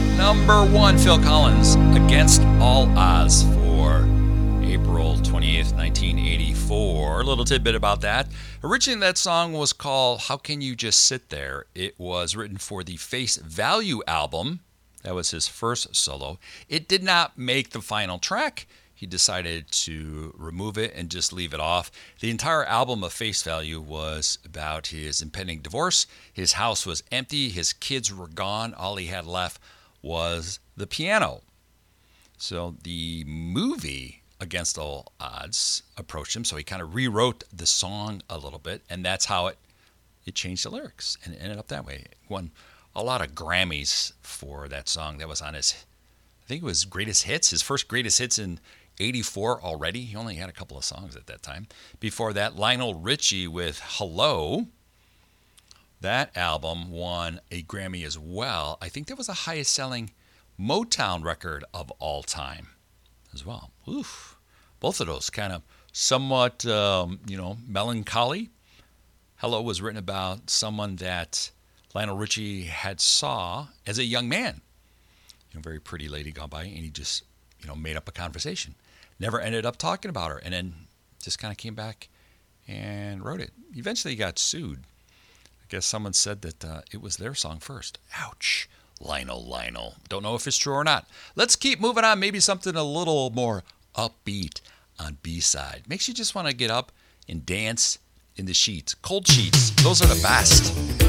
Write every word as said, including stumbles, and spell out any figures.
number one, Phil Collins, Against All Odds for April twenty-eighth, nineteen eighty-four. A little tidbit about that. Originally, that song was called How Can You Just Sit There? It was written for the Face Value album. That was his first solo. It did not make the final track. He decided to remove it and just leave it off. The entire album of Face Value was about his impending divorce. His house was empty. His kids were gone. All he had left was the piano. So the movie Against All Odds approached him. So he kind of rewrote the song a little bit. And that's how it, it changed the lyrics. And it ended up that way. Won a lot of Grammys for that song. That was on his, I think it was Greatest Hits. His first Greatest Hits in eighty-four already. He only had a couple of songs at that time. Before that, Lionel Richie with Hello. That album won a Grammy as well. I think that was the highest selling Motown record of all time as well. Oof. Both of those kind of somewhat, um, you know, melancholy. Hello was written about someone that Lionel Richie had saw as a young man. You know, very pretty lady gone by, and he just, you know, made up a conversation. Never ended up talking about her, and then just kind of came back and wrote it. Eventually he got sued. I guess someone said that uh, it was their song first. Ouch. Lionel, Lionel. Don't know if it's true or not. Let's keep moving on. Maybe something a little more upbeat on B-side. Makes you just want to get up and dance in the sheets. Cold sheets. Those are the best.